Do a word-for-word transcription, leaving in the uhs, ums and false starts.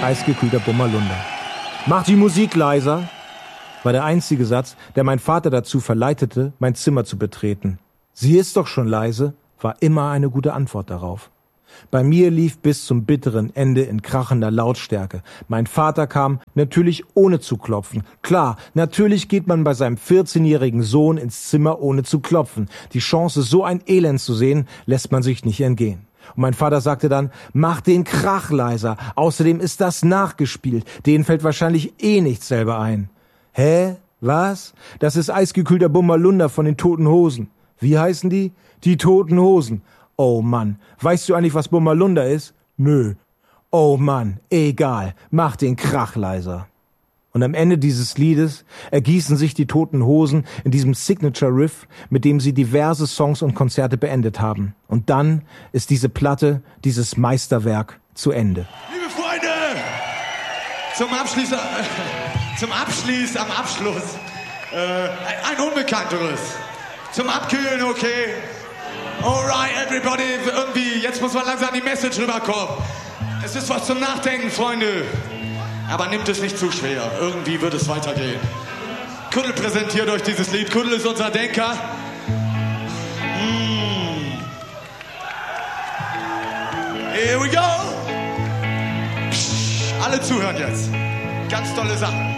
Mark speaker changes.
Speaker 1: eisgekühlter Bommerlunder. Mach die Musik leiser, war der einzige Satz, der mein Vater dazu verleitete, mein Zimmer zu betreten. Sie ist doch schon leise, war immer eine gute Antwort darauf. Bei mir lief bis zum bitteren Ende in krachender Lautstärke. Mein Vater kam natürlich ohne zu klopfen. Klar, natürlich geht man bei seinem vierzehnjährigen Sohn ins Zimmer ohne zu klopfen. Die Chance, so ein Elend zu sehen, lässt man sich nicht entgehen. Und mein Vater sagte dann, mach den Krach leiser. Außerdem ist das nachgespielt. Denen fällt wahrscheinlich eh nichts selber ein. Hä? Was? Das ist eisgekühlter Bommerlunder von den Toten Hosen. Wie heißen die? Die Toten Hosen. Oh Mann, weißt du eigentlich, was Bommerlunder ist? Nö. Oh Mann, egal, mach den Krach leiser. Und am Ende dieses Liedes ergießen sich die Toten Hosen in diesem Signature-Riff, mit dem sie diverse Songs und Konzerte beendet haben. Und dann ist diese Platte, dieses Meisterwerk zu Ende.
Speaker 2: Liebe Freunde, zum Abschluss, äh, zum Abschluss, am Abschluss, äh, ein Unbekannteres. Zum Abkühlen, okay. Alright, everybody, irgendwie, jetzt muss man langsam die Message rüberkommen. Es ist was zum Nachdenken, Freunde. Aber nimmt es nicht zu schwer, irgendwie wird es weitergehen. Kuddel präsentiert euch dieses Lied. Kuddel ist unser Denker. Mm. Here we go. Psch, alle zuhören jetzt. Ganz tolle Sache.